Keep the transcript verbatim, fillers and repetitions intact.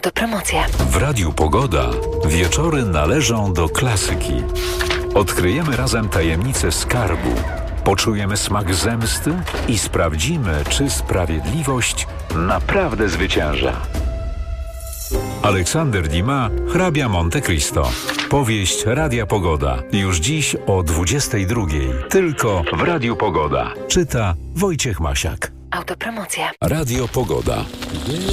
Autopromocja. W Radiu Pogoda wieczory należą do klasyki. Odkryjemy razem tajemnicę skarbu, poczujemy smak zemsty i sprawdzimy, czy sprawiedliwość naprawdę zwycięża. Aleksander Dumas, hrabia Monte Cristo. Powieść Radia Pogoda. Już dziś o dwudziestej drugiej. Tylko w Radiu Pogoda. Czyta Wojciech Masiak. Autopromocja. Radio Pogoda.